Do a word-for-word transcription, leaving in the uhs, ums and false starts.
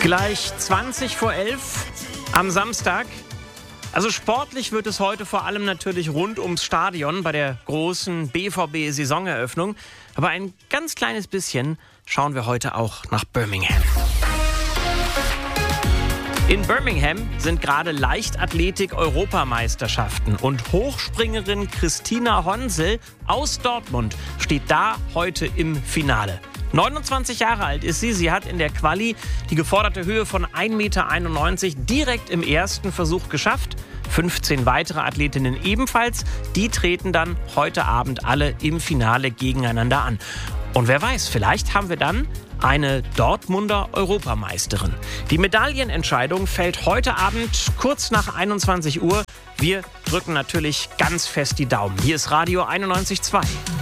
Gleich zwanzig vor elf am Samstag. Also sportlich wird es heute vor allem natürlich rund ums Stadion bei der großen B V B-Saisoneröffnung. Aber ein ganz kleines bisschen schauen wir heute auch nach Birmingham. In Birmingham sind gerade Leichtathletik-Europameisterschaften und Hochspringerin Christina Honsel aus Dortmund steht da heute im Finale. neunundzwanzig Jahre alt ist sie. Sie hat in der Quali die geforderte Höhe von ein Meter einundneunzig direkt im ersten Versuch geschafft. fünfzehn weitere Athletinnen ebenfalls. Die treten dann heute Abend alle im Finale gegeneinander an. Und wer weiß, vielleicht haben wir dann eine Dortmunder Europameisterin. Die Medaillenentscheidung fällt heute Abend kurz nach einundzwanzig Uhr. Wir drücken natürlich ganz fest die Daumen. Hier ist Radio einundneunzig Komma zwei.